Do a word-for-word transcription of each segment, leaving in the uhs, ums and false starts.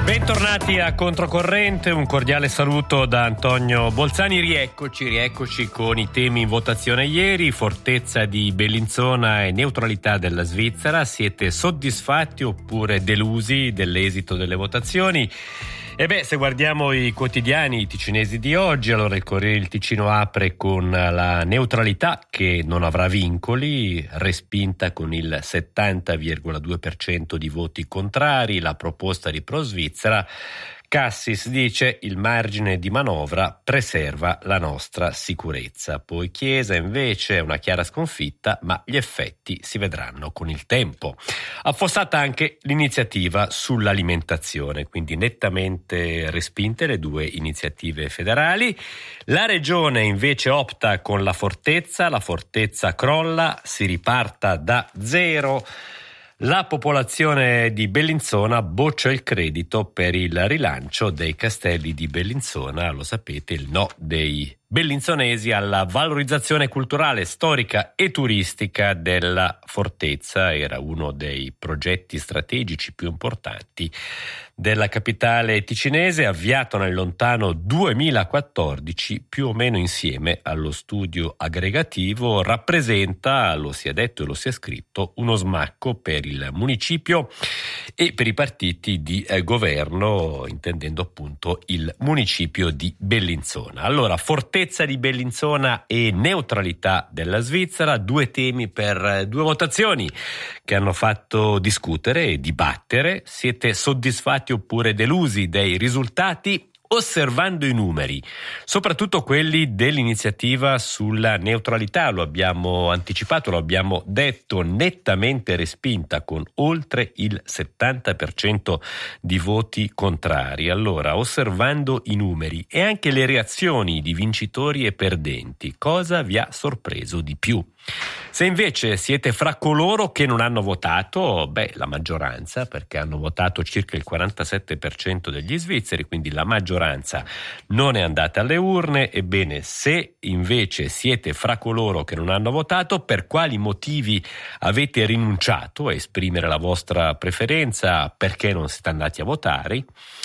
Bentornati a Controcorrente, un cordiale saluto da Antonio Bolzani. Rieccoci, rieccoci con i temi in votazione ieri: fortezza di Bellinzona e neutralità della Svizzera. Siete soddisfatti oppure delusi dell'esito delle votazioni? E beh, se guardiamo i quotidiani ticinesi di oggi, allora il Corriere del Ticino apre con la neutralità che non avrà vincoli, respinta con il settanta virgola due per cento di voti contrari, la proposta di Pro Svizzera. Cassis dice: il margine di manovra preserva la nostra sicurezza. Poi Chiesa invece è una chiara sconfitta, ma gli effetti si vedranno con il tempo. Affossata anche l'iniziativa sull'alimentazione, quindi nettamente respinte le due iniziative federali. La regione invece opta con la fortezza, la fortezza crolla, si riparta da zero. La popolazione di Bellinzona boccia il credito per il rilancio dei castelli di Bellinzona, lo sapete, il no dei bellinzonesi alla valorizzazione culturale, storica e turistica della fortezza. Era uno dei progetti strategici più importanti della capitale ticinese, avviato nel lontano duemilaquattordici, più o meno insieme allo studio aggregativo. Rappresenta, lo si è detto e lo si è scritto, uno smacco per il municipio e per i partiti di eh, governo, intendendo appunto il municipio di Bellinzona. Allora, fortezza di Bellinzona e neutralità della Svizzera, due temi per due votazioni che hanno fatto discutere e dibattere. Siete soddisfatti oppure delusi dei risultati? Osservando i numeri, soprattutto quelli dell'iniziativa sulla neutralità, lo abbiamo anticipato, lo abbiamo detto, nettamente respinta con oltre il settanta per cento di voti contrari. Allora, osservando i numeri e anche le reazioni di vincitori e perdenti, cosa vi ha sorpreso di più? Se invece siete fra coloro che non hanno votato, beh, la maggioranza, perché hanno votato circa il quarantasette per cento degli svizzeri, quindi la maggioranza non è andata alle urne. Ebbene, se invece siete fra coloro che non hanno votato, per quali motivi avete rinunciato a esprimere la vostra preferenza, perché non siete andati a votare?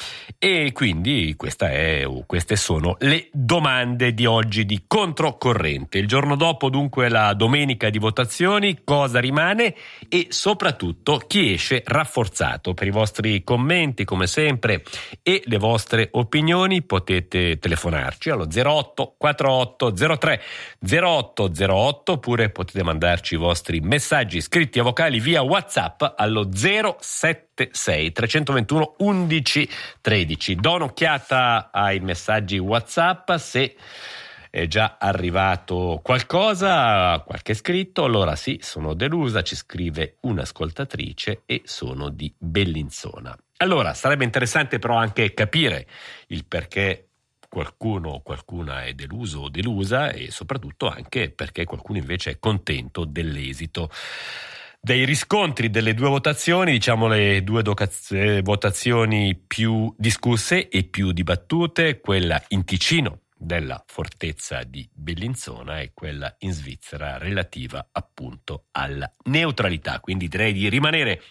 E quindi questa è, o queste sono le domande di oggi di Controcorrente. Il giorno dopo, dunque, la domenica di votazioni, cosa rimane e soprattutto chi esce rafforzato? Per i vostri commenti, come sempre, e le vostre opinioni potete telefonarci allo zero otto quattro zero tre zero otto zero otto, oppure potete mandarci i vostri messaggi scritti e vocali via WhatsApp allo zero sette sei tre due uno undici tredici. Do un'occhiata ai messaggi WhatsApp, se è già arrivato qualcosa, qualche scritto. Allora sì, sono delusa, ci scrive un'ascoltatrice, e sono di Bellinzona. Allora, sarebbe interessante però anche capire il perché qualcuno o qualcuna è deluso o delusa, e soprattutto anche perché qualcuno invece è contento dell'esito dei riscontri delle due votazioni, diciamo le due docaz- votazioni più discusse e più dibattute, quella in Ticino della fortezza di Bellinzona e quella in Svizzera relativa appunto alla neutralità. Quindi direi di rimanere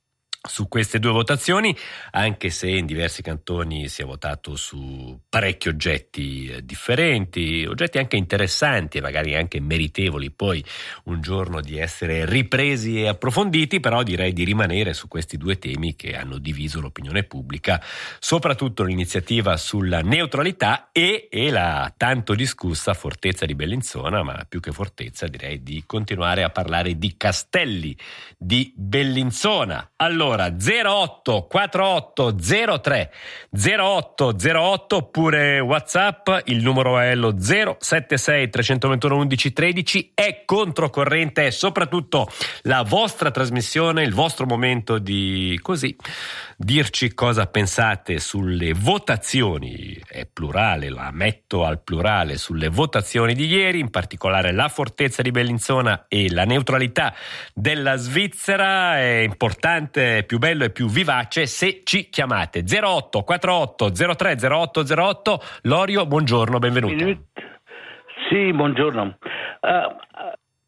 su queste due votazioni, anche se in diversi cantoni si è votato su parecchi oggetti eh, differenti, oggetti anche interessanti e magari anche meritevoli poi un giorno di essere ripresi e approfonditi. Però direi di rimanere su questi due temi che hanno diviso l'opinione pubblica, soprattutto l'iniziativa sulla neutralità e, e la tanto discussa fortezza di Bellinzona, ma più che fortezza direi di continuare a parlare di castelli di Bellinzona. Allora, zero otto quattro otto zero tre zero otto zero otto, oppure WhatsApp, il numero è lo zero sette sei tre due uno undici tredici. È Controcorrente, è soprattutto la vostra trasmissione, il vostro momento di così dirci cosa pensate sulle votazioni, è plurale, la metto al plurale, sulle votazioni di ieri, in particolare la fortezza di Bellinzona e la neutralità della Svizzera. È importante, più bello e più vivace se ci chiamate. zero otto quattro otto zero tre zero otto zero otto. Lorio, buongiorno, benvenuto. Sì, buongiorno. Uh,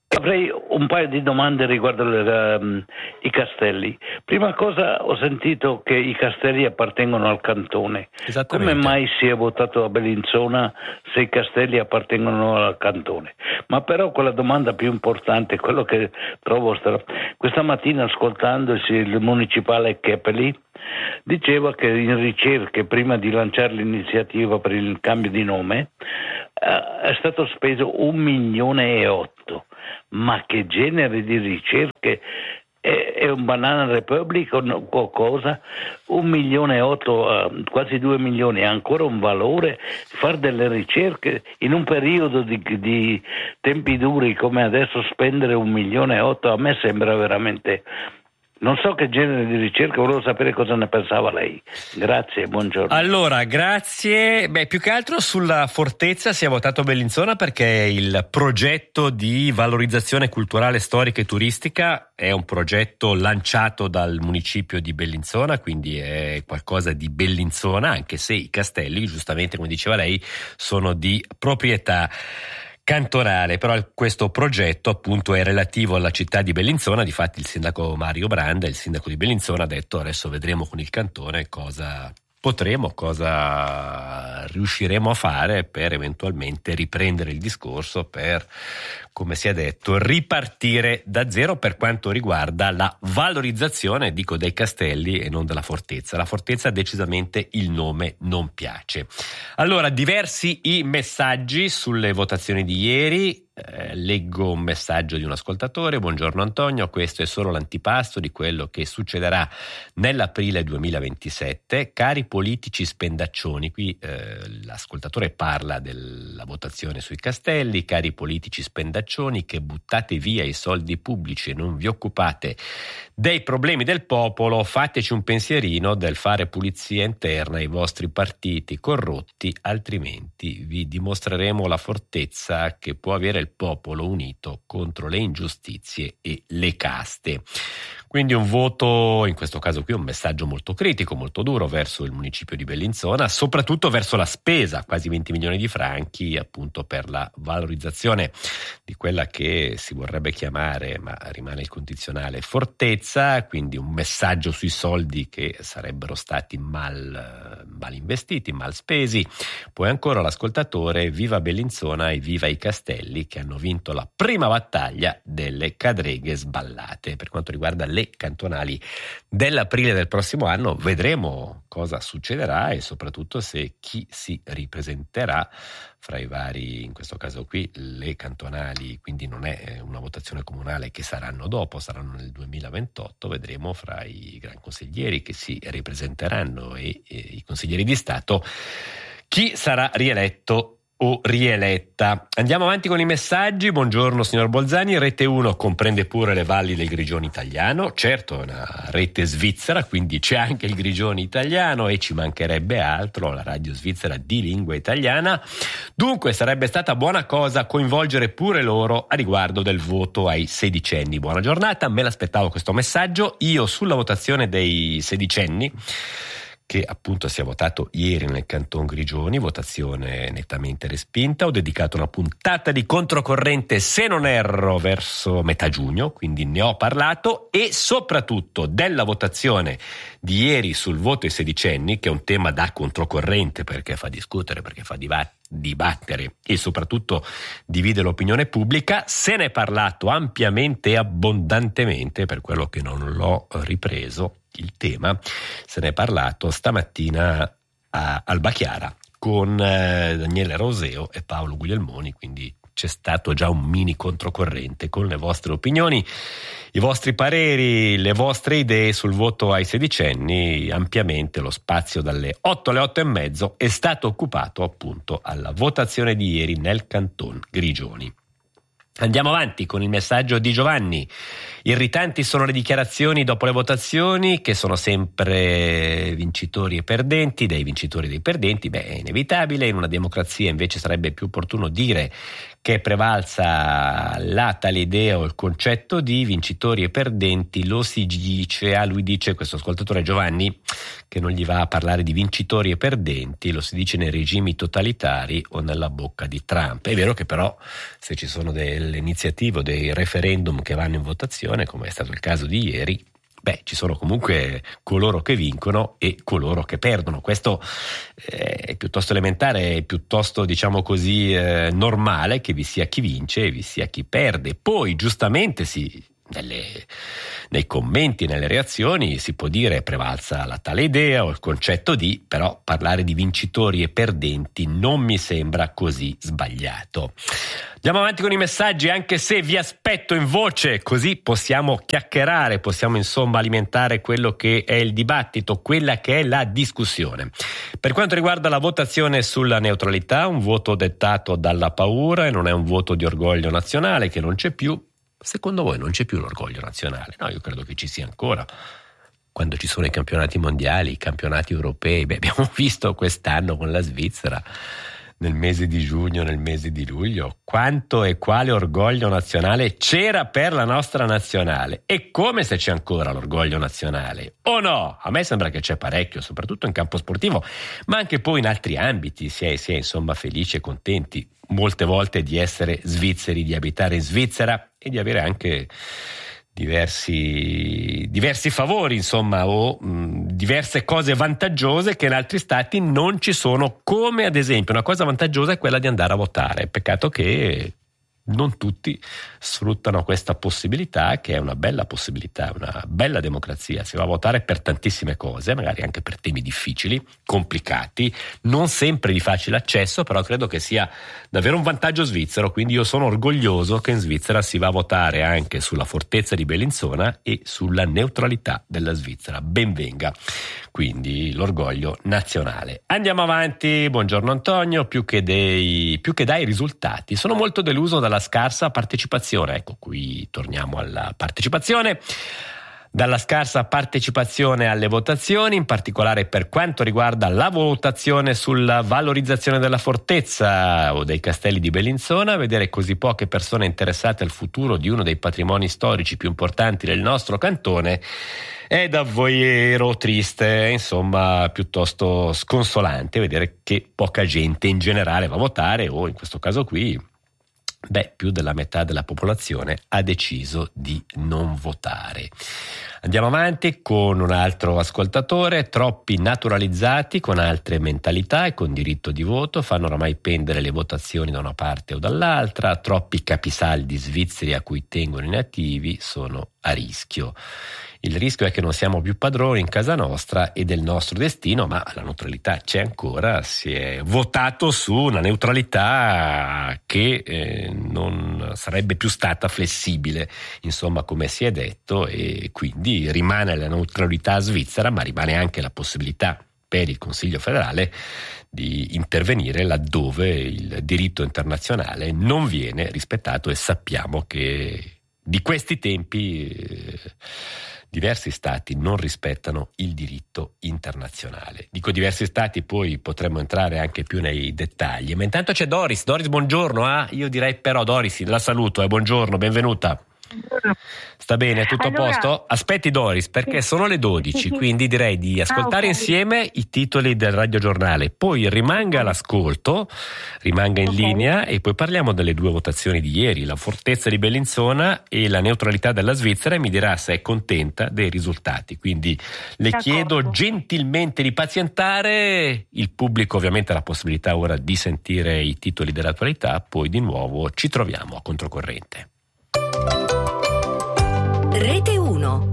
Avrei un paio di domande riguardo le, um, i castelli. Prima cosa, ho sentito che i castelli appartengono al cantone. Come mai si è votato a Bellinzona se i castelli appartengono al cantone? Ma però quella domanda più importante, quello che trovo stra... questa mattina ascoltandosi il municipale Keppeli, diceva che in ricerche, prima di lanciare l'iniziativa per il cambio di nome, eh, è stato speso un milione e otto. Ma che genere di ricerche? È, è un Banana Republic o qualcosa? Un milione e otto, uh, quasi due milioni, è ancora un valore? Fare delle ricerche in un periodo di, di tempi duri come adesso, spendere un milione e otto, a me sembra veramente... Non so che genere di ricerca, volevo sapere cosa ne pensava lei. Grazie, buongiorno. Allora, grazie. Beh, più che altro sulla fortezza si è votato Bellinzona perché il progetto di valorizzazione culturale, storica e turistica è un progetto lanciato dal municipio di Bellinzona, quindi è qualcosa di Bellinzona, anche se i castelli, giustamente come diceva lei, sono di proprietà cantonale, però questo progetto appunto è relativo alla città di Bellinzona. Difatti il sindaco Mario Branda, il sindaco di Bellinzona, ha detto adesso vedremo con il cantone cosa potremo, cosa riusciremo a fare per eventualmente riprendere il discorso, per, come si è detto, ripartire da zero per quanto riguarda la valorizzazione, dico, dei castelli e non della fortezza. La fortezza decisamente il nome non piace. Allora, diversi i messaggi sulle votazioni di ieri. Eh, leggo un messaggio di un ascoltatore. Buongiorno Antonio, questo è solo l'antipasto di quello che succederà nell'aprile duemilaventisette. Cari politici spendaccioni, qui eh, l'ascoltatore parla della votazione sui castelli. Cari politici spendaccioni che buttate via i soldi pubblici e non vi occupate dei problemi del popolo, fateci un pensierino del fare pulizia interna ai vostri partiti corrotti, altrimenti vi dimostreremo la fortezza che può avere il popolo unito contro le ingiustizie e le caste. Quindi un voto, in questo caso qui un messaggio molto critico, molto duro verso il municipio di Bellinzona, soprattutto verso la spesa, quasi venti milioni di franchi appunto per la valorizzazione di quella che si vorrebbe chiamare, ma rimane il condizionale, fortezza. Quindi un messaggio sui soldi che sarebbero stati mal, mal investiti, mal spesi. Poi ancora l'ascoltatore: viva Bellinzona e viva i castelli che hanno vinto la prima battaglia delle cadreghe sballate. Per quanto riguarda le cantonali dell'aprile del prossimo anno, vedremo cosa succederà e soprattutto se chi si ripresenterà fra i vari, in questo caso qui le cantonali, quindi non è una votazione comunale, che saranno dopo, saranno nel duemilaventotto. Vedremo fra i gran consiglieri che si ripresenteranno e, e i consiglieri di Stato chi sarà rieletto o rieletta. Andiamo avanti con i messaggi. Buongiorno signor Bolzani, Rete uno comprende pure le valli del Grigione italiano. Certo, è una rete svizzera, quindi c'è anche il Grigione italiano e ci mancherebbe altro, la radio svizzera di lingua italiana. Dunque sarebbe stata buona cosa coinvolgere pure loro a riguardo del voto ai sedicenni. Buona giornata, me l'aspettavo questo messaggio. Io sulla votazione dei sedicenni, che appunto si è votato ieri nel Canton Grigioni, votazione nettamente respinta, ho dedicato una puntata di controcorrente, se non erro, verso metà giugno, quindi ne ho parlato, e soprattutto della votazione di ieri sul voto ai sedicenni, che è un tema da controcorrente perché fa discutere, perché fa dibattere, dibattere e soprattutto divide l'opinione pubblica. Se ne è parlato ampiamente e abbondantemente, per quello che non l'ho ripreso il tema, se ne è parlato stamattina a Alba Chiara con eh, Daniele Roseo e Paolo Guglielmoni, quindi c'è stato già un mini controcorrente con le vostre opinioni, i vostri pareri, le vostre idee sul voto ai sedicenni. Ampiamente lo spazio dalle otto alle otto e mezzo è stato occupato appunto alla votazione di ieri nel Canton Grigioni. Andiamo avanti con il messaggio di Giovanni. Irritanti sono le dichiarazioni dopo le votazioni, che sono sempre vincitori e perdenti, dei vincitori e dei perdenti. Beh, è inevitabile, in una democrazia invece sarebbe più opportuno dire che è prevalsa la tale idea o il concetto di vincitori e perdenti. Lo si dice, a lui dice questo ascoltatore Giovanni, che non gli va a parlare di vincitori e perdenti, lo si dice nei regimi totalitari o nella bocca di Trump. È vero che però se ci sono delle iniziative o dei referendum che vanno in votazione, come è stato il caso di ieri, beh, ci sono comunque coloro che vincono e coloro che perdono. Questo è piuttosto elementare, è piuttosto, diciamo così, eh, normale che vi sia chi vince e vi sia chi perde. Poi, giustamente, si, nelle, nei commenti, nelle reazioni, si può dire prevalsa la tale idea o il concetto di, però parlare di vincitori e perdenti non mi sembra così sbagliato. Andiamo avanti con i messaggi, anche se vi aspetto in voce, così possiamo chiacchierare, possiamo insomma alimentare quello che è il dibattito, quella che è la discussione. Per quanto riguarda la votazione sulla neutralità, un voto dettato dalla paura e non è un voto di orgoglio nazionale che non c'è più. Secondo voi non c'è più l'orgoglio nazionale? No, io credo che ci sia ancora. Quando ci sono i campionati mondiali, i campionati europei, beh, abbiamo visto quest'anno con la Svizzera, nel mese di giugno, nel mese di luglio, quanto e quale orgoglio nazionale c'era per la nostra nazionale e come se c'è ancora l'orgoglio nazionale o no? A me sembra che c'è parecchio, soprattutto in campo sportivo, ma anche poi in altri ambiti si è, si è insomma felici e contenti molte volte di essere svizzeri, di abitare in Svizzera e di avere anche diversi diversi favori, insomma, o mh, diverse cose vantaggiose che in altri stati non ci sono, come ad esempio una cosa vantaggiosa è quella di andare a votare. Peccato che non tutti sfruttano questa possibilità, che è una bella possibilità, una bella democrazia. Si va a votare per tantissime cose, magari anche per temi difficili, complicati, non sempre di facile accesso, però credo che sia davvero un vantaggio svizzero, quindi io sono orgoglioso che in Svizzera si va a votare anche sulla fortezza di Bellinzona e sulla neutralità della Svizzera. Ben venga quindi l'orgoglio nazionale. Andiamo avanti, buongiorno Antonio. Più che, dei, più che dai risultati, sono molto deluso dalla scarsa partecipazione. Ecco, qui torniamo alla partecipazione. Dalla scarsa partecipazione alle votazioni, in particolare per quanto riguarda la votazione sulla valorizzazione della fortezza o dei castelli di Bellinzona, vedere così poche persone interessate al futuro di uno dei patrimoni storici più importanti del nostro cantone è davvero triste, insomma piuttosto sconsolante vedere che poca gente in generale va a votare, o in questo caso qui beh, più della metà della popolazione ha deciso di non votare. Andiamo avanti con un altro ascoltatore. Troppi naturalizzati con altre mentalità e con diritto di voto fanno oramai pendere le votazioni da una parte o dall'altra. Troppi capisaldi svizzeri a cui tengono i nativi sono a rischio. Il rischio è che non siamo più padroni in casa nostra e del nostro destino, ma la neutralità c'è ancora. Si è votato su una neutralità che eh, non sarebbe più stata flessibile, insomma, come si è detto, e quindi rimane la neutralità svizzera, ma rimane anche la possibilità per il Consiglio federale di intervenire laddove il diritto internazionale non viene rispettato, e sappiamo che di questi tempi eh, diversi stati non rispettano il diritto internazionale. Dico diversi stati, poi potremmo entrare anche più nei dettagli. Ma intanto c'è Doris. Doris, buongiorno. Ah, io direi però Doris, la saluto, eh, buongiorno, benvenuta. Sta bene, tutto allora, a posto? Aspetti Doris, perché sì, sono le dodici, sì, sì. Quindi direi di ascoltare ah, okay. insieme i titoli del radiogiornale, poi rimanga l'ascolto, rimanga in okay. linea, e poi parliamo delle due votazioni di ieri, la fortezza di Bellinzona e la neutralità della Svizzera, e mi dirà se è contenta dei risultati. Quindi le D'accordo. chiedo gentilmente di pazientare, il pubblico ovviamente ha la possibilità ora di sentire i titoli dell'attualità, poi di nuovo ci troviamo a controcorrente. Rete uno.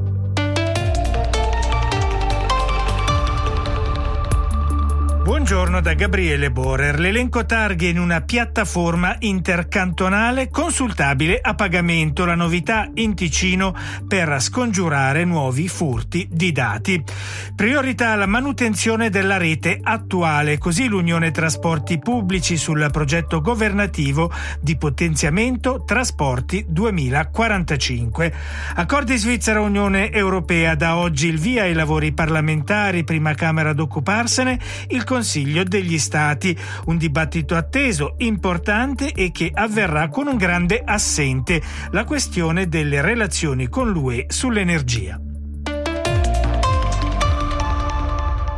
Buongiorno da Gabriele Borer. L'elenco targhe in una piattaforma intercantonale consultabile a pagamento, la novità in Ticino per scongiurare nuovi furti di dati. Priorità alla manutenzione della rete attuale, così l'Unione Trasporti Pubblici sul progetto governativo di potenziamento trasporti duemilaquarantacinque. Accordi Svizzera-Unione Europea, da oggi il via ai lavori parlamentari, prima Camera ad occuparsene, il Consiglio degli Stati. Un dibattito atteso, importante e che avverrà con un grande assente: la questione delle relazioni con l'U E sull'energia.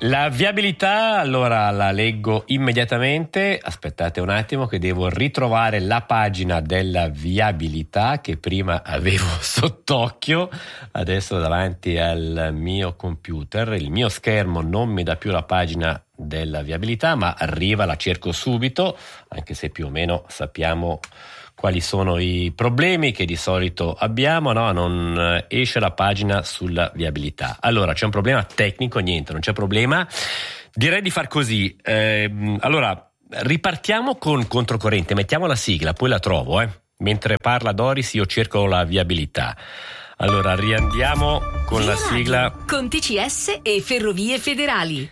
La viabilità, allora la leggo immediatamente, aspettate un attimo che devo ritrovare la pagina della viabilità che prima avevo sott'occhio, adesso davanti al mio computer, il mio schermo non mi dà più la pagina della viabilità, ma arriva, la cerco subito, anche se più o meno sappiamo quali sono i problemi che di solito abbiamo, no? Non esce la pagina sulla viabilità. Allora, c'è un problema tecnico, niente, non c'è problema. Direi di far così. Eh, allora, ripartiamo con controcorrente, mettiamo la sigla, poi la trovo, eh. Mentre parla Doris io cerco la viabilità. Allora, riandiamo con Via la sigla. Con T C S e Ferrovie Federali.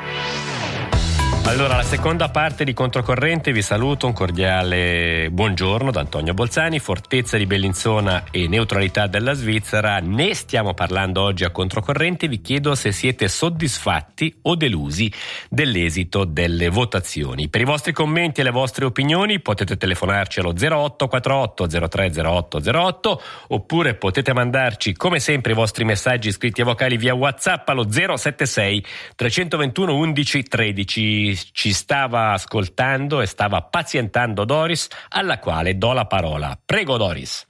Allora, la seconda parte di Controcorrente, vi saluto, un cordiale buongiorno da Antonio Bolzani, Fortezza di Bellinzona e neutralità della Svizzera. Ne stiamo parlando oggi a Controcorrente, vi chiedo se siete soddisfatti o delusi dell'esito delle votazioni. Per i vostri commenti e le vostre opinioni potete telefonarci allo zero otto quattro zero tre zero otto zero otto oppure potete mandarci come sempre i vostri messaggi scritti e vocali via WhatsApp allo zero sette sei tre due uno undici tredici. Ci stava ascoltando e stava pazientando Doris, alla quale do la parola. Prego Doris.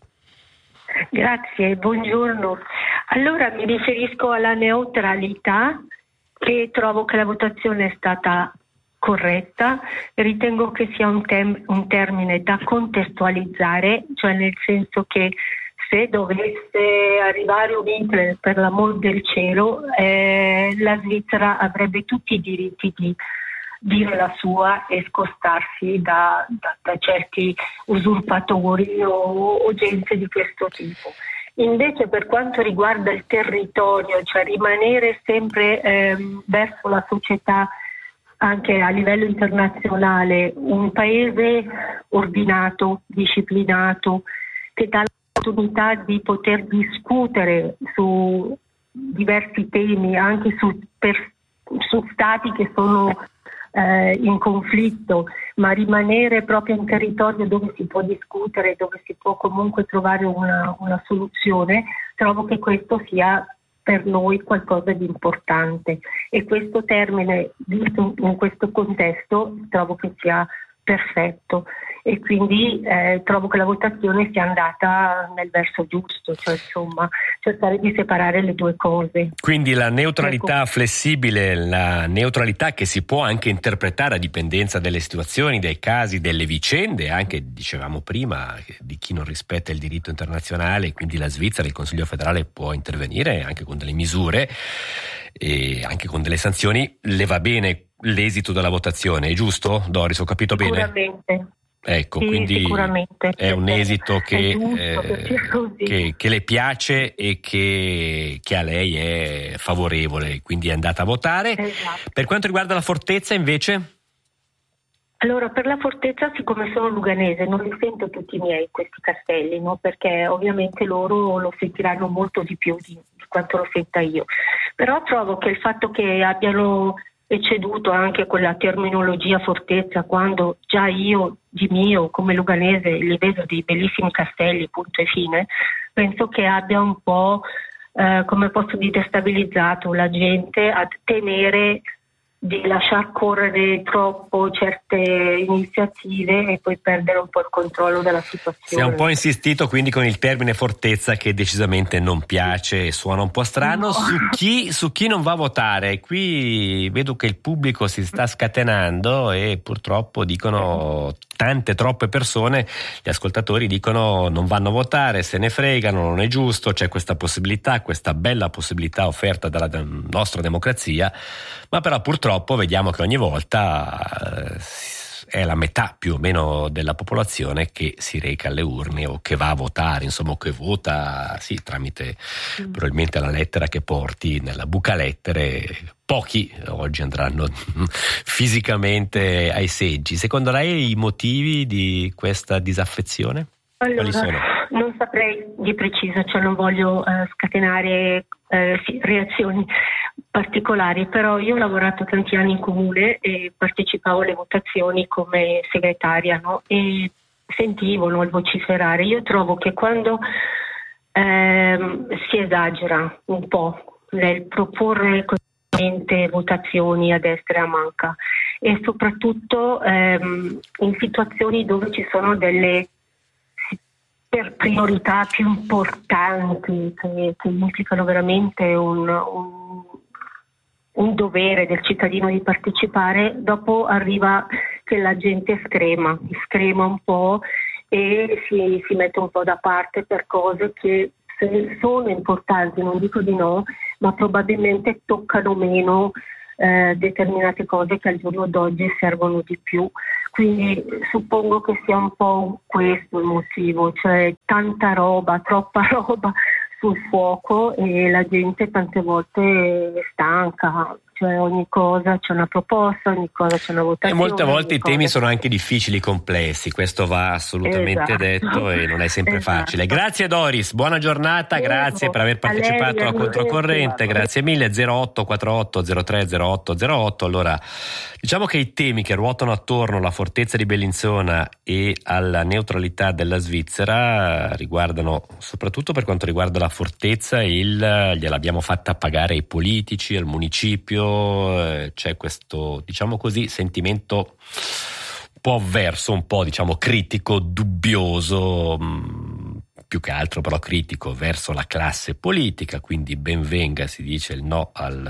Grazie, buongiorno. Allora mi riferisco alla neutralità, che trovo che la votazione è stata corretta, ritengo che sia un, tem- un termine da contestualizzare, cioè nel senso che se dovesse arrivare un Hitler, per l'amor del cielo, eh, la Svizzera avrebbe tutti i diritti di dire la sua e scostarsi da, da, da certi usurpatori o, o gente di questo tipo. Invece per quanto riguarda il territorio, cioè rimanere sempre ehm, verso la società anche a livello internazionale, un paese ordinato, disciplinato, che dà l'opportunità di poter discutere su diversi temi, anche su, per, su stati che sono Eh, in conflitto, ma rimanere proprio in territorio dove si può discutere, dove si può comunque trovare una, una soluzione, trovo che questo sia per noi qualcosa di importante e questo termine, visto in questo contesto, trovo che sia perfetto e quindi eh, trovo che la votazione sia andata nel verso giusto, cioè insomma cercare di separare le due cose. Quindi la neutralità ecco. flessibile, la neutralità che si può anche interpretare a dipendenza delle situazioni, dei casi, delle vicende, anche dicevamo prima di chi non rispetta il diritto internazionale, quindi la Svizzera, il Consiglio federale può intervenire anche con delle misure e anche con delle sanzioni. Le va bene l'esito della votazione, è giusto Doris? Ho capito bene? Sicuramente. Ecco, sì, quindi è un esito che, giusto, eh, che, che le piace e che, che a lei è favorevole, quindi è andata a votare. Esatto. Per quanto riguarda la Fortezza invece? Allora, per la Fortezza, siccome sono luganese, non li sento tutti miei questi castelli, no? Perché ovviamente loro lo sentiranno molto di più di, di quanto lo senta io. Però trovo che il fatto che abbiano ecceduto anche quella terminologia fortezza, quando già io di mio come luganese li vedo dei bellissimi castelli, punto e fine, penso che abbia un po' eh, come posso dire destabilizzato la gente a temere di lasciar correre troppo certe iniziative e poi perdere un po' il controllo della situazione. Si è un po' insistito quindi con il termine fortezza, che decisamente non piace e suona un po' strano. No. Su chi, su chi non va a votare? Qui vedo che il pubblico si sta scatenando e purtroppo dicono tante, troppe persone, gli ascoltatori dicono non vanno a votare, se ne fregano, non è giusto, c'è questa possibilità, questa bella possibilità offerta dalla nostra democrazia, ma però purtroppo vediamo che ogni volta è la metà più o meno della popolazione che si reca alle urne o che va a votare, insomma, o che vota sì, tramite mm. probabilmente la lettera che porti nella buca lettere. Pochi oggi andranno fisicamente ai seggi. Secondo lei i motivi di questa disaffezione? Allora, quali sono? Non saprei di preciso, cioè non voglio eh, scatenare eh, sì, reazioni particolari, però io ho lavorato tanti anni in comune e partecipavo alle votazioni come segretaria, no? E sentivo, no, il vociferare. Io trovo che quando ehm, si esagera un po' nel proporre continuamente votazioni a destra e a manca, e soprattutto ehm, in situazioni dove ci sono delle per priorità più importanti che, che implicano veramente un, un, un dovere del cittadino di partecipare. Dopo arriva che la gente screma, screma un po' e si, si mette un po' da parte per cose che sono importanti, non dico di no, ma probabilmente toccano meno eh, determinate cose che al giorno d'oggi servono di più. Quindi suppongo che sia un po' questo il motivo, cioè tanta roba, troppa roba sul fuoco, e la gente tante volte è stanca, cioè ogni cosa c'è una proposta, ogni cosa c'è una votazione. E molte volte i cosa... temi sono anche difficili, complessi, questo va assolutamente esatto. detto e non è sempre esatto. facile. Grazie Doris, buona giornata, Prego. Grazie per aver partecipato a, a Controcorrente, grazie mille. Zero otto quattro otto zero tre zero otto zero otto. Allora, diciamo che i temi che ruotano attorno alla fortezza di Bellinzona e alla neutralità della Svizzera riguardano, soprattutto per quanto riguarda la fortezza, il gliel'abbiamo fatta pagare ai politici, al municipio. C'è questo, diciamo così, sentimento un po' avverso, un po' diciamo critico, dubbioso, mh, più che altro però critico verso la classe politica, quindi ben venga, si dice, il no al,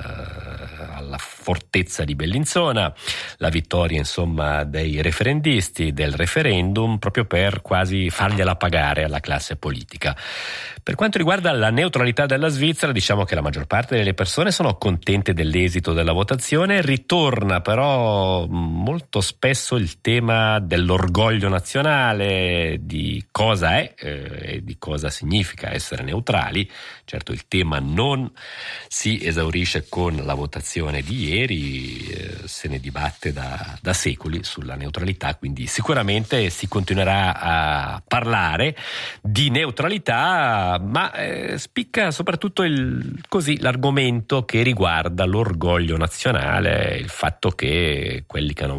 alla fortezza di Bellinzona, la vittoria insomma dei referendisti, del referendum, proprio per quasi fargliela pagare alla classe politica. Per quanto riguarda la neutralità della Svizzera, diciamo che la maggior parte delle persone sono contente dell'esito della votazione, ritorna però molto spesso il tema dell'orgoglio nazionale, di cosa è eh, e di cosa significa essere neutrali. Certo, il tema non si esaurisce con la votazione di ieri, eh, se ne dibatte da, da secoli sulla neutralità, quindi sicuramente si continuerà a parlare di neutralità, ma eh, spicca soprattutto il, così, l'argomento che riguarda l'orgoglio nazionale, il fatto che quelli che hanno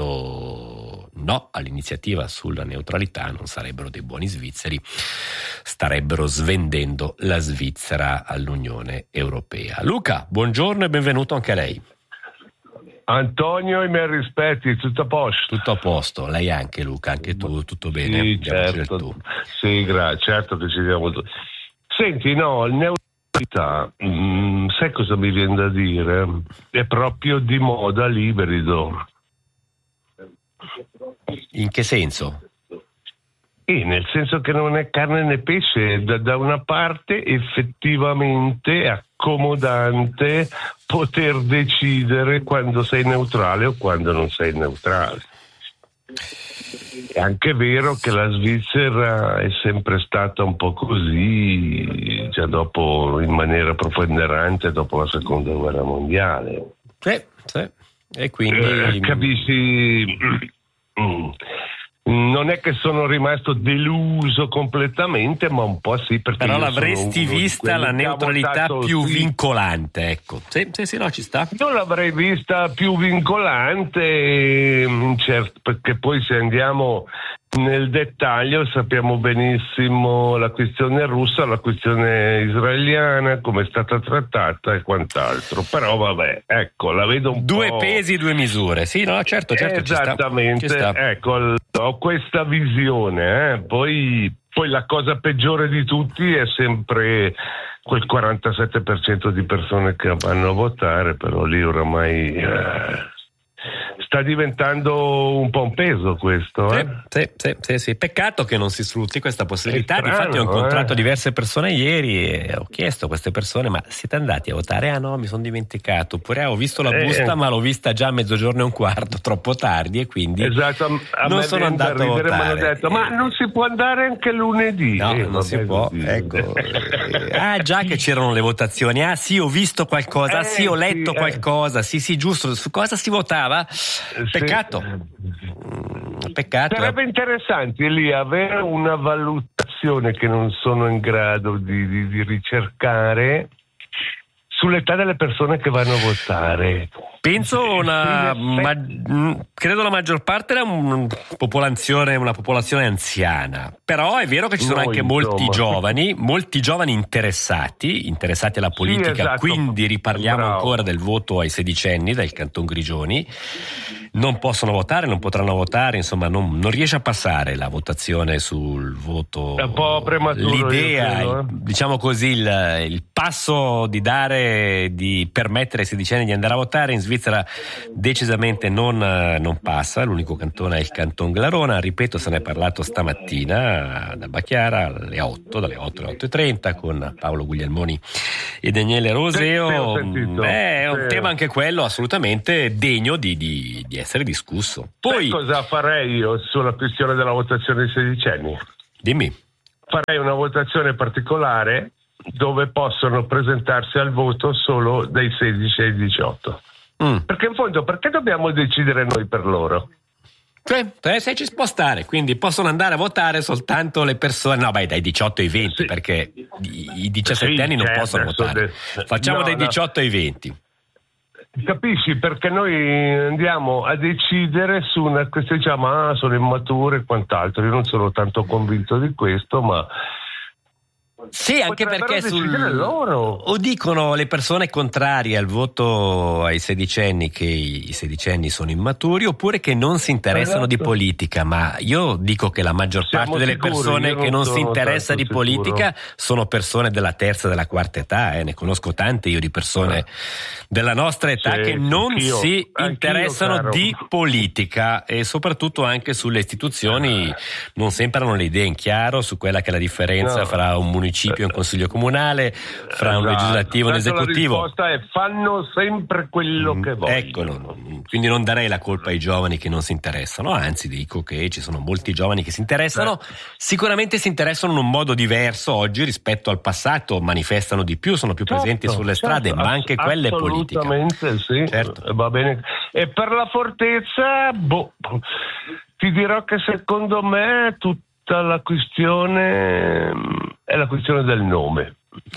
votato no all'iniziativa sulla neutralità non sarebbero dei buoni svizzeri, starebbero svendendo la Svizzera all'Unione Europea. Luca, buongiorno e benvenuto anche a lei. Antonio, i miei rispetti, tutto a posto? Tutto a posto, lei anche Luca, anche tu, tutto bene? Sì, certo, tu. Sì, gra- certo che ci siamo tutti. Senti, no, neutralità, mh, sai cosa mi viene da dire? È proprio di moda l'ibrido. In che senso? E nel senso che non è carne né pesce, da, da una parte effettivamente è accomodante poter decidere quando sei neutrale o quando non sei neutrale. È anche vero che la Svizzera è sempre stata un po' così, già dopo, in maniera preponderante dopo la seconda guerra mondiale. Sì, sì. E quindi eh, capisci? Non è che sono rimasto deluso completamente, ma un po' sì, perché però l'avresti vista la neutralità più sì. vincolante, ecco. Sì, sì, sì, no, ci sta. Io l'avrei vista più vincolante, certo, perché poi se andiamo nel dettaglio sappiamo benissimo la questione russa, la questione israeliana, come è stata trattata e quant'altro. Però vabbè, ecco, la vedo un due po'... Due pesi, due misure. Sì, no, certo, certo. Esattamente, ci sta. Ci sta. Ecco, ho questa visione, eh. Poi, poi la cosa peggiore di tutti è sempre quel quarantasette per cento di persone che vanno a votare, però lì oramai... Eh, sta diventando un po' un peso questo, eh? Sì, sì, sì, sì. Peccato che non si sfrutti questa possibilità. Strano, Difatti ho incontrato eh? diverse persone ieri e ho chiesto a queste persone: ma siete andati a votare? Ah no, mi sono dimenticato. Oppure ah, ho visto la busta, eh. ma l'ho vista già a mezzogiorno e un quarto, troppo tardi, e quindi esatto, a non sono andato a votare. Mi hanno detto, ma non si può andare anche lunedì? No, eh, non si può. Così. Ecco. Ah, già che c'erano le votazioni. Ah sì, ho visto qualcosa. Ah, sì, ho letto sì, qualcosa. Sì, sì, giusto. Su cosa si votava? Peccato, sì. Peccato. Sarebbe interessante lì avere una valutazione che non sono in grado di, di, di ricercare sull'età delle persone che vanno a votare. Penso una, ma, credo la maggior parte era una popolazione, una popolazione anziana, però è vero che ci sono Noi, anche molti insomma. giovani, molti giovani interessati, interessati alla politica, sì, esatto. Quindi riparliamo Bravo. ancora del voto ai sedicenni del Canton Grigioni. Non possono votare, non potranno votare, insomma non, non riesce a passare la votazione sul voto. È un po' prematuro. L'idea, credo, eh? il, diciamo così, il, il passo di dare, di permettere ai sedicenni di andare a votare in Svizzera decisamente non, non passa. L'unico cantone è il Canton Glarona, ripeto, se ne è parlato stamattina da Bacchiara alle otto, dalle otto alle otto e trenta con Paolo Guglielmoni e Daniele Roseo. Beh, è un sì. tema anche quello assolutamente degno di, di, di essere discusso. Poi Sai cosa farei io sulla questione della votazione dei sedicenni? Dimmi. Farei una votazione particolare dove possono presentarsi al voto solo dai sedici ai diciotto. Mm. Perché in fondo perché dobbiamo decidere noi per loro? Cioè, se ci si può stare, quindi possono andare a votare soltanto le persone, no beh dai diciotto ai venti, sì. perché i, i diciassette sì, anni non certo, possono votare. De... Facciamo no, dai diciotto no. ai venti. Capisci? Perché noi andiamo a decidere su una questione, diciamo, ah, sono immature e quant'altro. Io non sono tanto convinto di questo, ma sì, anche perché sul... loro. O dicono le persone contrarie al voto ai sedicenni che i sedicenni sono immaturi, oppure che non si interessano esatto. di politica, ma io dico che la maggior Siamo parte delle sicuri, persone che non si interessa di sicuro. politica sono persone della terza e della quarta età, eh. ne conosco tante io di persone eh. della nostra età sì, che non anch'io, si interessano anch'io, di politica, e soprattutto anche sulle istituzioni eh. non sempre hanno le idee in chiaro su quella che è la differenza no. fra un municipio e un consiglio comunale, fra un esatto. legislativo e un esecutivo. La risposta è fanno sempre quello mm, che vogliono. Ecco, non, quindi non darei la colpa ai giovani che non si interessano, anzi dico che ci sono molti giovani che si interessano, eh. sicuramente si interessano in un modo diverso oggi rispetto al passato, manifestano di più, sono più certo, presenti sulle certo, strade, ma anche ass- quella è politica. Assolutamente sì, certo. va bene. E per la fortezza, boh, ti dirò che secondo me tutto la questione è la questione del nome.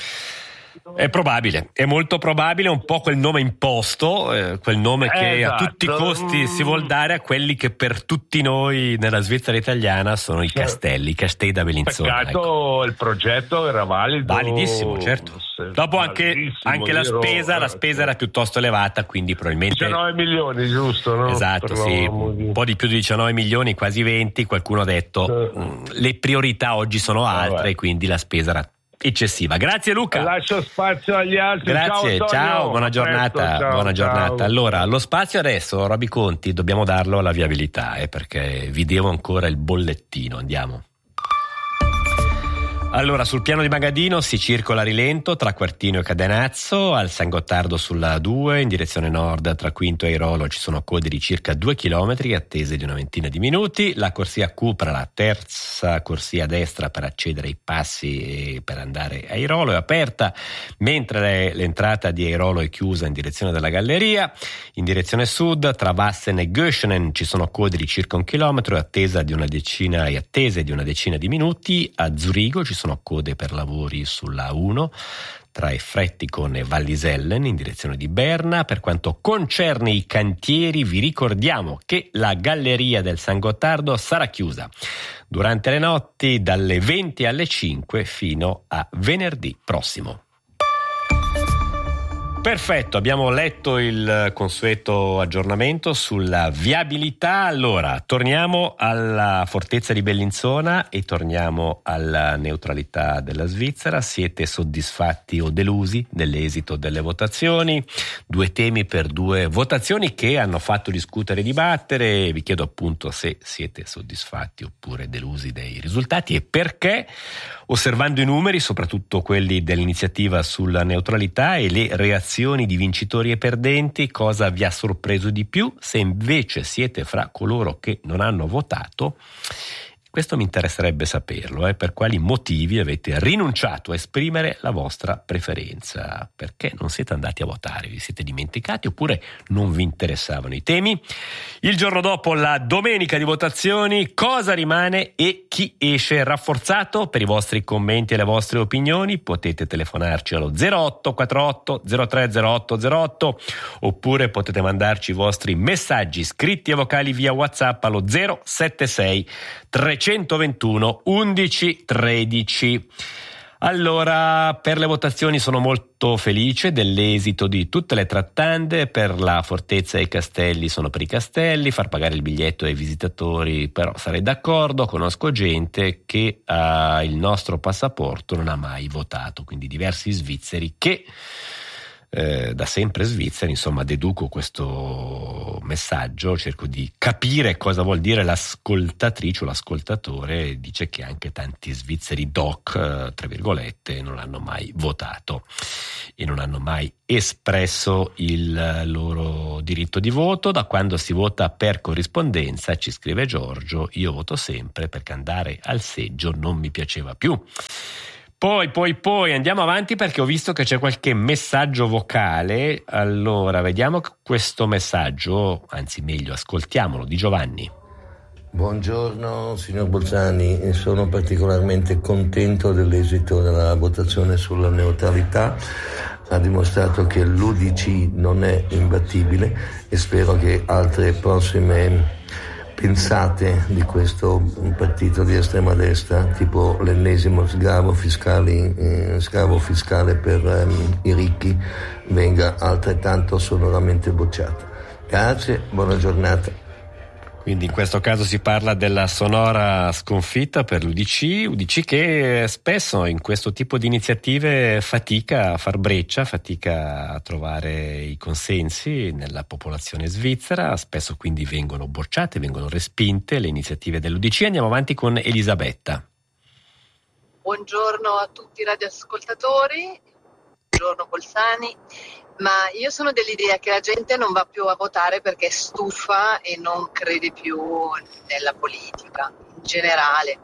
È probabile, è molto probabile, un po' quel nome imposto, eh, quel nome che esatto. a tutti i costi si vuol dare a quelli che per tutti noi nella Svizzera italiana sono i castelli, i castelli da Bellinzona. Peccato, ecco. Il progetto era valido. Validissimo, certo. Dopo anche, anche la spesa, la spesa era piuttosto elevata, quindi probabilmente diciannove milioni, giusto? No? Esatto, sì, un po' di più di diciannove milioni, quasi venti. Qualcuno ha detto eh. mh, le priorità oggi sono altre, eh, quindi la spesa era eccessiva. Grazie Luca. Lascio spazio agli altri. Grazie, ciao, ciao buona giornata. Presto, ciao, buona giornata. Ciao. Allora, lo spazio adesso, Roby Conti, dobbiamo darlo alla viabilità, eh, perché vi devo ancora il bollettino. Andiamo. Allora, sul piano di Magadino si circola a rilento tra Quartino e Cadenazzo, al San Gottardo sulla A due, in direzione nord tra Quinto e Airolo ci sono code di circa due chilometri, attese di una ventina di minuti. La corsia Cupra, la terza corsia a destra per accedere ai passi e per andare a Airolo, è aperta, mentre l'entrata di Airolo è chiusa in direzione della galleria. In direzione sud, tra Vassen e Göschenen ci sono code di circa un chilometro e attesa di una decina e attese di una decina di minuti. A Zurigo ci sono sono code per lavori sulla A uno tra Effrettikon e Vallisellen in direzione di Berna. Per quanto concerne i cantieri, vi ricordiamo che la galleria del San Gottardo sarà chiusa durante le notti dalle venti alle cinque fino a venerdì prossimo. Perfetto, abbiamo letto il consueto aggiornamento sulla viabilità. Allora, torniamo alla fortezza di Bellinzona e torniamo alla neutralità della Svizzera. Siete soddisfatti o delusi dell'esito delle votazioni? Due temi per due votazioni che hanno fatto discutere e dibattere. Vi chiedo appunto se siete soddisfatti oppure delusi dei risultati e perché, osservando i numeri, soprattutto quelli dell'iniziativa sulla neutralità e le reazioni di vincitori e perdenti, cosa vi ha sorpreso di più? Se invece siete fra coloro che non hanno votato, Questo mi interesserebbe saperlo, eh, per quali motivi avete rinunciato a esprimere la vostra preferenza, perché non siete andati a votare, vi siete dimenticati oppure non vi interessavano i temi. Il giorno dopo la domenica di votazioni, cosa rimane e chi esce rafforzato? Per i vostri commenti e le vostre opinioni potete telefonarci allo zero otto quattro otto zero tre zero otto zero otto oppure potete mandarci i vostri messaggi scritti e vocali via WhatsApp allo zero sette sei trecentoventuno undici tredici. Allora, per le votazioni sono molto felice dell'esito di tutte le trattande. Per la fortezza e i castelli sono per i castelli, far pagare il biglietto ai visitatori, però sarei d'accordo, conosco gente che ha il nostro passaporto non ha mai votato, quindi diversi svizzeri che Eh, da sempre svizzeri, insomma, deduco questo messaggio, cerco di capire cosa vuol dire l'ascoltatrice o l'ascoltatore. Dice che anche tanti svizzeri doc, eh, tra virgolette, non hanno mai votato e non hanno mai espresso il loro diritto di voto. Da quando si vota per corrispondenza, ci scrive Giorgio, io voto sempre perché andare al seggio non mi piaceva più. Poi, poi, poi andiamo avanti perché ho visto che c'è qualche messaggio vocale. Allora, vediamo questo messaggio, anzi meglio, ascoltiamolo, di Giovanni. Buongiorno signor Bolzani, sono particolarmente contento dell'esito della votazione sulla neutralità. Ha dimostrato che l'U D C non è imbattibile e spero che altre prossime pensate di questo partito di estrema destra, tipo l'ennesimo sgavo fiscale, eh, sgavo fiscale per ehm, i ricchi, venga altrettanto sonoramente bocciato. Grazie, buona giornata. Quindi in questo caso si parla della sonora sconfitta per l'U D C, U D C che spesso in questo tipo di iniziative fatica a far breccia, fatica a trovare i consensi nella popolazione svizzera, spesso quindi vengono bocciate, vengono respinte le iniziative dell'U D C. Andiamo avanti con Elisabetta. Buongiorno a tutti i radioascoltatori, buongiorno Bolzani. Ma io sono dell'idea che la gente non va più a votare perché è stufa e non crede più nella politica in generale.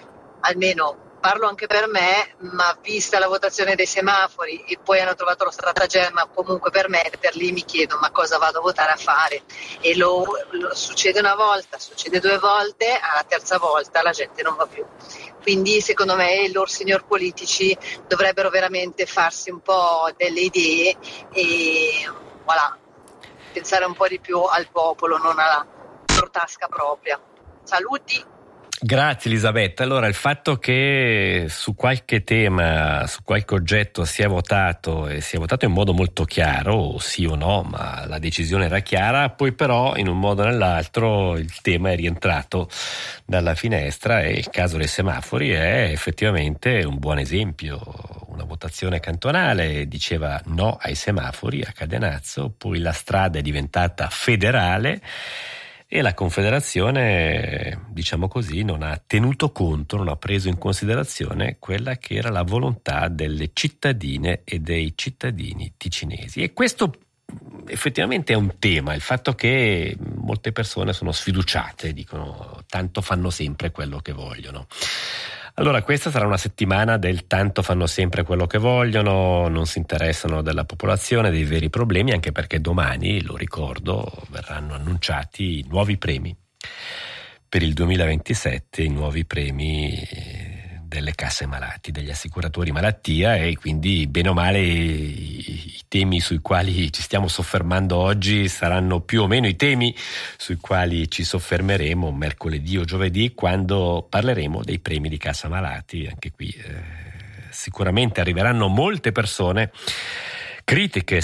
Almeno parlo anche per me, ma vista la votazione dei semafori e poi hanno trovato lo stratagemma comunque per metterli, mi chiedo ma cosa vado a votare a fare? E lo, lo succede una volta, succede due volte, alla terza volta la gente non va più. Quindi secondo me i loro signor politici dovrebbero veramente farsi un po' delle idee e voilà, pensare un po' di più al popolo, non alla loro tasca propria. Saluti! Grazie Elisabetta. Allora, il fatto che su qualche tema, su qualche oggetto sia votato e sia votato in modo molto chiaro, sì o no, ma la decisione era chiara, poi però in un modo o nell'altro il tema è rientrato dalla finestra e il caso dei semafori è effettivamente un buon esempio. Una votazione cantonale diceva no ai semafori a Cadenazzo, poi la strada è diventata federale e la Confederazione, diciamo così, non ha tenuto conto, non ha preso in considerazione quella che era la volontà delle cittadine e dei cittadini ticinesi. E questo effettivamente è un tema, il fatto che molte persone sono sfiduciate, dicono tanto fanno sempre quello che vogliono. Allora, questa sarà una settimana del tanto fanno sempre quello che vogliono, non si interessano della popolazione, dei veri problemi, anche perché domani, lo ricordo, verranno annunciati i nuovi premi per il duemilaventisette, i nuovi premi delle casse malati, degli assicuratori malattia, e quindi bene o male i, i temi sui quali ci stiamo soffermando oggi saranno più o meno i temi sui quali ci soffermeremo mercoledì o giovedì quando parleremo dei premi di cassa malati. Anche qui eh, sicuramente arriveranno molte persone critiche,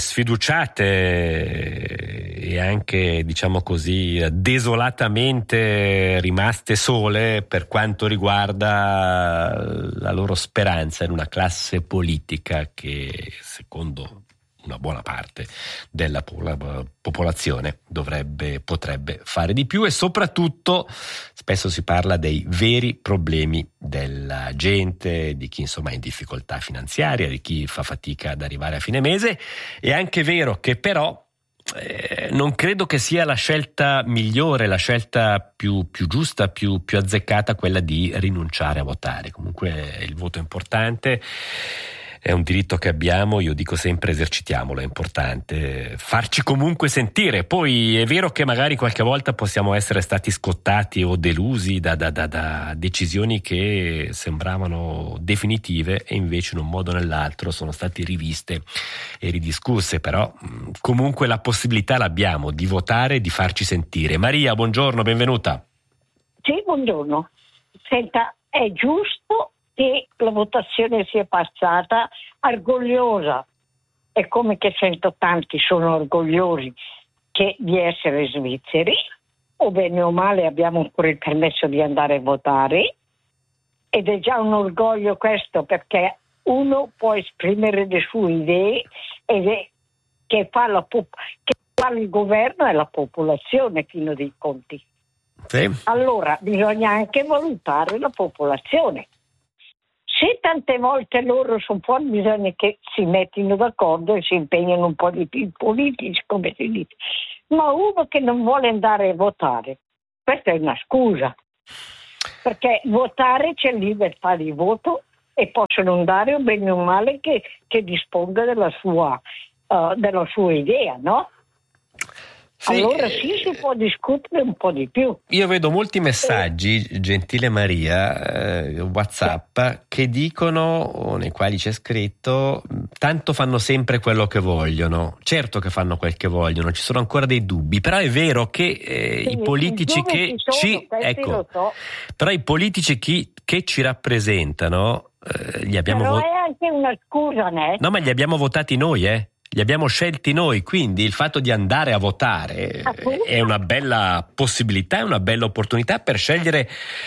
sfiduciate e anche, diciamo così, desolatamente rimaste sole per quanto riguarda la loro speranza in una classe politica che, secondo una buona parte della popolazione, dovrebbe, potrebbe fare di più. E soprattutto spesso si parla dei veri problemi della gente, di chi insomma è in difficoltà finanziaria, di chi fa fatica ad arrivare a fine mese. È anche vero che però eh, non credo che sia la scelta migliore, la scelta più, più giusta, più, più azzeccata, quella di rinunciare a votare. Comunque il voto è importante. È un diritto che abbiamo, io dico sempre esercitiamolo, è importante farci comunque sentire. Poi è vero che magari qualche volta possiamo essere stati scottati o delusi da, da, da, da decisioni che sembravano definitive e invece in un modo o nell'altro sono state riviste e ridiscusse, però comunque la possibilità l'abbiamo di votare e di farci sentire. Maria, buongiorno, benvenuta. Sì, buongiorno. Senta, è giusto che la votazione sia passata orgogliosa, è come che sento tanti sono orgogliosi che di essere svizzeri, o bene o male abbiamo ancora il permesso di andare a votare, ed è già un orgoglio questo, perché uno può esprimere le sue idee ed è che fa, la pop- che fa il governo e la popolazione, fino dei conti. Sì. Allora bisogna anche valutare la popolazione. Se tante volte loro sono fuori, bisogna che si mettino d'accordo e si impegnano un po' di più i politici, come si dice. Ma uno che non vuole andare a votare, questa è una scusa, perché votare c'è libertà di voto e possono andare o bene o male che, che disponga della sua, uh, della sua idea, no? Sì, allora sì, si può discutere un po' di più. Io vedo molti messaggi, eh. gentile Maria, eh, WhatsApp, che dicono, o nei quali c'è scritto, tanto fanno sempre quello che vogliono. Certo che fanno quel che vogliono, ci sono ancora dei dubbi, però è vero che eh, sì, i politici che ci, ci ecco, so. però i politici chi, che ci rappresentano, eh, li abbiamo però vot- è anche una scusa, né? No, ma li abbiamo votati noi, eh. Li abbiamo scelti noi, quindi il fatto di andare a votare Appunto. è una bella possibilità, è una bella opportunità per scegliere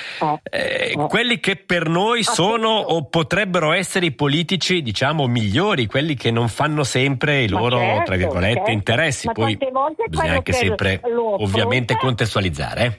eh, oh. quelli che per noi sono Appunto. o potrebbero essere i politici, diciamo, migliori, quelli che non fanno sempre i loro, certo, tra virgolette, certo. interessi. Ma Poi bisogna anche sempre ovviamente affronta, contestualizzare. Eh.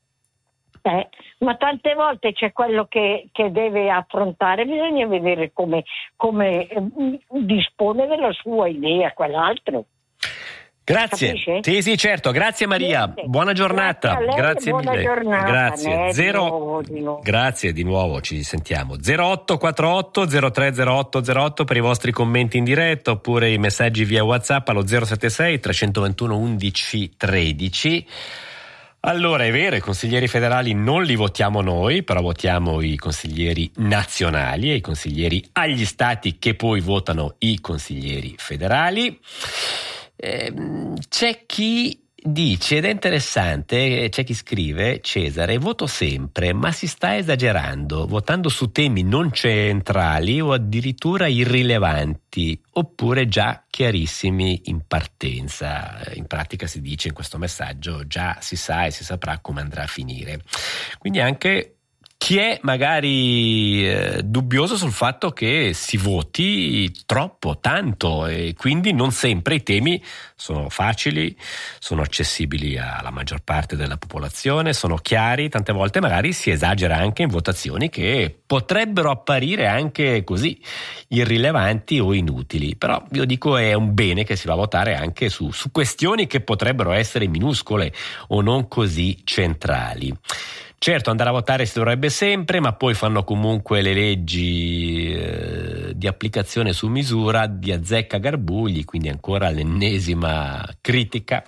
Eh, ma tante volte c'è quello che, che deve affrontare, bisogna vedere come, come eh, dispone della sua idea quell'altro. Grazie. Capisce? Sì, sì, certo. Grazie Maria. Niente. Buona giornata. Grazie, a lei, Grazie buona mille. giornata, Grazie. né, Zero... di nuovo, di nuovo. Grazie di nuovo, ci sentiamo. zero otto quattro otto zero tre zero otto zero otto per i vostri commenti in diretta oppure i messaggi via WhatsApp allo zero sette sei tre due uno undici tredici. Allora, è vero, i consiglieri federali non li votiamo noi, però votiamo i consiglieri nazionali e i consiglieri agli stati che poi votano i consiglieri federali. Eh, c'è chi dice, ed è interessante, c'è chi scrive: Cesare, voto sempre, ma si sta esagerando, votando su temi non centrali o addirittura irrilevanti, oppure già chiarissimi in partenza. In pratica si dice in questo messaggio, già si sa e si saprà come andrà a finire. Quindi anche chi è magari eh, dubbioso sul fatto che si voti troppo, tanto, e quindi non sempre i temi sono facili, sono accessibili alla maggior parte della popolazione, sono chiari, tante volte magari si esagera anche in votazioni che potrebbero apparire anche così irrilevanti o inutili, però io dico è un bene che si va a votare anche su, su questioni che potrebbero essere minuscole o non così centrali. Certo, andare a votare si dovrebbe sempre, ma poi fanno comunque le leggi eh, di applicazione su misura di azzeccagarbugli, quindi ancora l'ennesima critica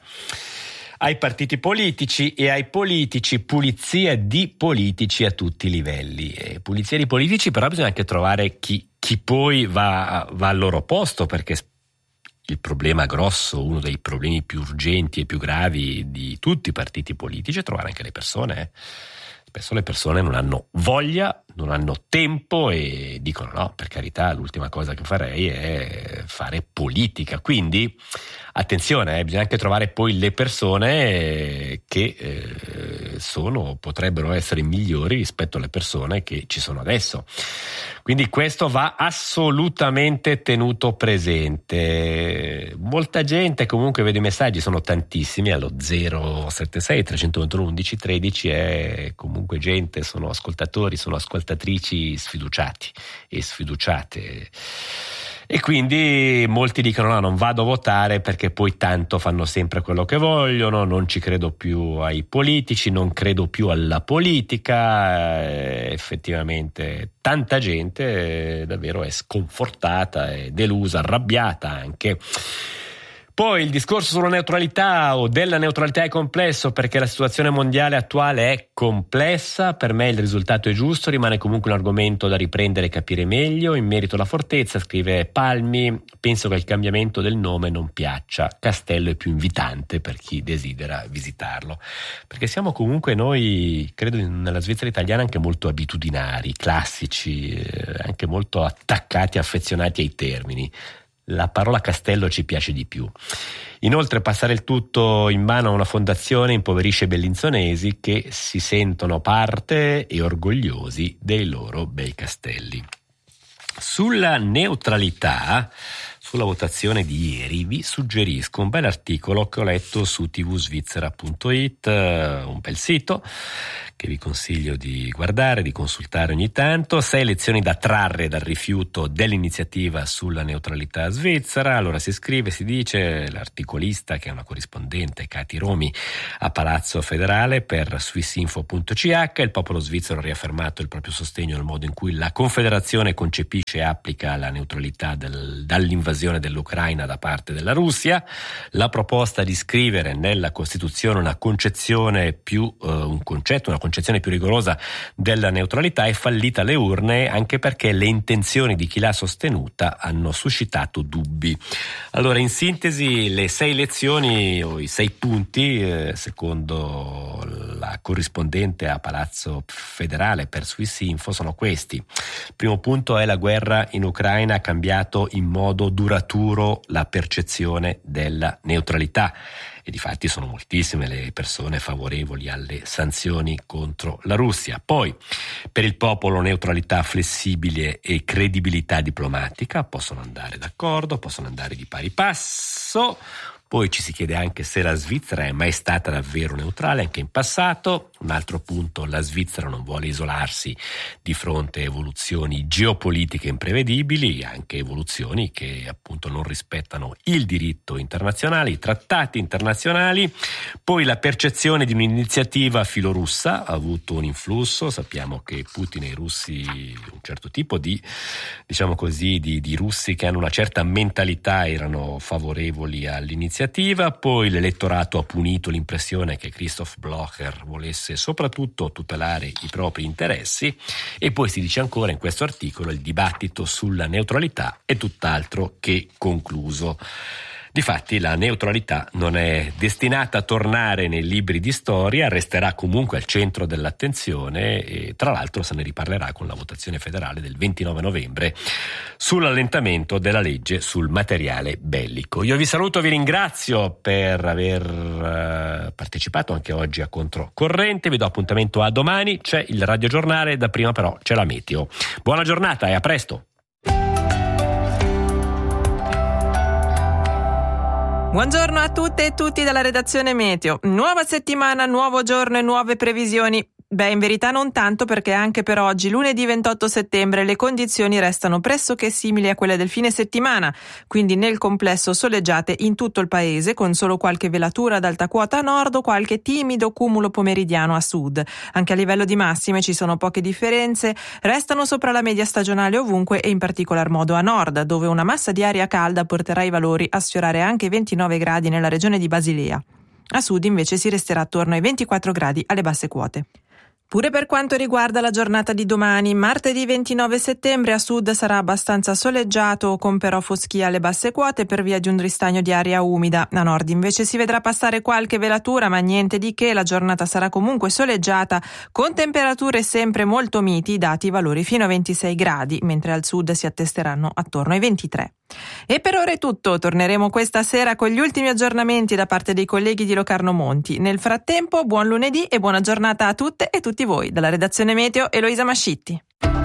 ai partiti politici e ai politici, pulizia di politici a tutti i livelli. E pulizia di politici, però bisogna anche trovare chi, chi poi va, va al loro posto, perché il problema grosso, uno dei problemi più urgenti e più gravi di tutti i partiti politici è trovare anche le persone. Eh. Spesso le persone non hanno voglia, non hanno tempo e dicono no, per carità, l'ultima cosa che farei è fare politica. Quindi attenzione, eh, bisogna anche trovare poi le persone che eh, sono, potrebbero essere migliori rispetto alle persone che ci sono adesso. Quindi questo va assolutamente tenuto presente. Molta gente, comunque vedo i messaggi, sono tantissimi, allo zero sette sei tre due uno undici tredici è comunque gente, sono ascoltatori, sono ascoltatrici sfiduciati e sfiduciate. E quindi molti dicono no, non vado a votare perché poi tanto fanno sempre quello che vogliono, non ci credo più ai politici, non credo più alla politica. Eh, effettivamente tanta gente eh, davvero è sconfortata, è delusa, arrabbiata anche. Poi il discorso sulla neutralità o della neutralità è complesso perché la situazione mondiale attuale è complessa. Per me il risultato è giusto, rimane comunque un argomento da riprendere e capire meglio. In merito alla fortezza, scrive Palmi, penso che il cambiamento del nome non piaccia. Castello è più invitante per chi desidera visitarlo. Perché siamo comunque noi, credo nella Svizzera italiana, anche molto abitudinari, classici, anche molto attaccati, affezionati ai termini. La parola castello ci piace di più. Inoltre passare il tutto in mano a una fondazione impoverisce i bellinzonesi che si sentono parte e orgogliosi dei loro bei castelli. Sulla neutralità, sulla votazione di ieri, vi suggerisco un bel articolo che ho letto su tvsvizzera punto it, un bel sito che vi consiglio di guardare, di consultare ogni tanto. Sei lezioni da trarre dal rifiuto dell'iniziativa sulla neutralità svizzera. Allora si scrive, si dice, l'articolista, che è una corrispondente, Cati Romi, a Palazzo Federale per swissinfo punto c h, il popolo svizzero ha riaffermato il proprio sostegno al modo in cui la Confederazione concepisce e applica la neutralità del, dall'invasione dell'Ucraina da parte della Russia. La proposta di scrivere nella Costituzione una concezione più, uh, un concetto, una concezione più rigorosa della neutralità è fallita alle urne, anche perché le intenzioni di chi l'ha sostenuta hanno suscitato dubbi. Allora, in sintesi, le sei lezioni o i sei punti, eh, secondo la corrispondente a Palazzo Federale per Swissinfo, sono questi. Il primo punto è: la guerra in Ucraina ha cambiato in modo duraturo la percezione della neutralità. E difatti sono moltissime le persone favorevoli alle sanzioni contro la Russia. Poi, per il popolo, neutralità flessibile e credibilità diplomatica possono andare d'accordo, possono andare di pari passo. Poi ci si chiede anche se la Svizzera è mai stata davvero neutrale, anche in passato. Un altro punto: la Svizzera non vuole isolarsi di fronte a evoluzioni geopolitiche imprevedibili, anche evoluzioni che appunto non rispettano il diritto internazionale, i trattati internazionali. Poi la percezione di un'iniziativa filorussa ha avuto un influsso. Sappiamo che Putin e i russi, un certo tipo di, diciamo così, di, di russi che hanno una certa mentalità, erano favorevoli all'iniziativa. Poi l'elettorato ha punito l'impressione che Christoph Blocher volesse soprattutto tutelare i propri interessi. E poi si dice ancora in questo articolo: il dibattito sulla neutralità è tutt'altro che concluso. Difatti la neutralità non è destinata a tornare nei libri di storia, resterà comunque al centro dell'attenzione e tra l'altro se ne riparlerà con la votazione federale del ventinove novembre sull'allentamento della legge sul materiale bellico. Io vi saluto, vi ringrazio per aver partecipato anche oggi a Controcorrente, vi do appuntamento a domani, c'è il radiogiornale, da prima però c'è la meteo. Buona giornata e a presto! Buongiorno a tutte e tutti dalla redazione Meteo. Nuova settimana, nuovo giorno e nuove previsioni. Beh, in verità non tanto, perché anche per oggi, lunedì ventotto settembre, le condizioni restano pressoché simili a quelle del fine settimana, quindi nel complesso soleggiate in tutto il paese, con solo qualche velatura ad alta quota a nord o qualche timido cumulo pomeridiano a sud. Anche a livello di massime ci sono poche differenze, restano sopra la media stagionale ovunque e in particolar modo a nord, dove una massa di aria calda porterà i valori a sfiorare anche i ventinove gradi nella regione di Basilea. A sud invece si resterà attorno ai ventiquattro gradi alle basse quote. Pure per quanto riguarda la giornata di domani, martedì ventinove settembre, a sud sarà abbastanza soleggiato, con però foschia alle basse quote per via di un ristagno di aria umida. A nord invece si vedrà passare qualche velatura, ma niente di che, la giornata sarà comunque soleggiata, con temperature sempre molto miti, dati i valori fino a ventisei gradi, mentre al sud si attesteranno attorno ai ventitré. E per ora è tutto, torneremo questa sera con gli ultimi aggiornamenti da parte dei colleghi di Locarno Monti. Nel frattempo, buon lunedì e buona giornata a tutte e tutti voi. Dalla redazione Meteo, Eloisa Mascitti.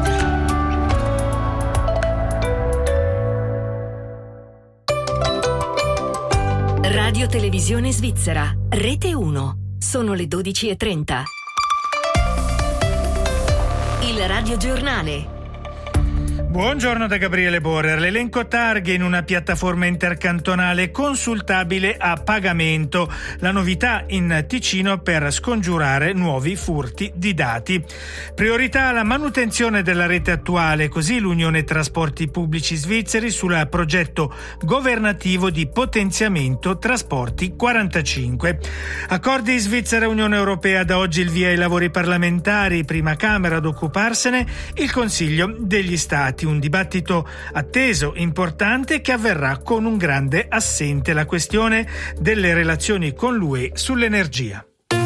Radio Televisione Svizzera, Rete uno. Sono le dodici e trenta. Il radiogiornale. Buongiorno da Gabriele Borer. L'elenco targhe in una piattaforma intercantonale consultabile a pagamento. La novità in Ticino per scongiurare nuovi furti di dati. Priorità alla manutenzione della rete attuale, così l'Unione Trasporti Pubblici Svizzeri sul progetto governativo di potenziamento trasporti quarantacinque. Accordi Svizzera-Unione Europea, da oggi il via ai lavori parlamentari, prima Camera ad occuparsene, il Consiglio degli Stati. Un dibattito atteso, importante, che avverrà con un grande assente: la questione delle relazioni con l'U E sull'energia.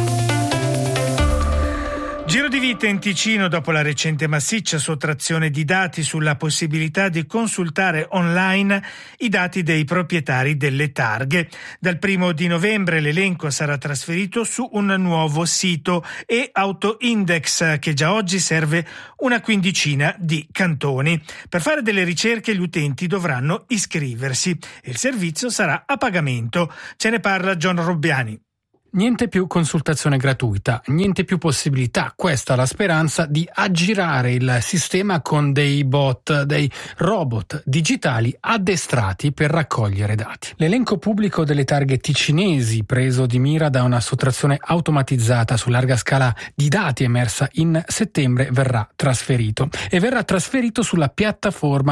Giro di vite in Ticino dopo la recente massiccia sottrazione di dati sulla possibilità di consultare online i dati dei proprietari delle targhe. Dal primo di novembre l'elenco sarà trasferito su un nuovo sito e-Auto-Index che già oggi serve una quindicina di cantoni. Per fare delle ricerche gli utenti dovranno iscriversi e il servizio sarà a pagamento. Ce ne parla John Robbiani. Niente più consultazione gratuita, niente più possibilità, questa è la speranza, di aggirare il sistema con dei bot, dei robot digitali addestrati per raccogliere dati. L'elenco pubblico delle targhe ticinesi, preso di mira da una sottrazione automatizzata su larga scala di dati emersa in settembre, verrà trasferito e verrà trasferito sulla piattaforma